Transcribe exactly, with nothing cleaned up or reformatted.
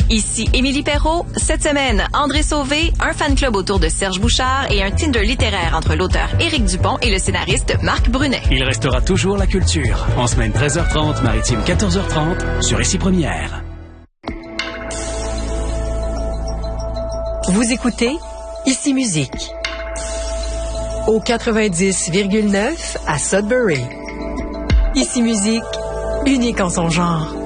Ici Émilie Perrault. Cette semaine, André Sauvé, un fan club autour de Serge Bouchard et un Tinder littéraire entre l'auteur Éric Dupont et le scénariste Marc Brunet. Il restera toujours la culture. En semaine treize heures trente, maritime quatorze heures trente, sur Ici Première. Vous écoutez Ici Musique au quatre-vingt-dix virgule neuf à Sudbury. Ici Musique, unique en son genre.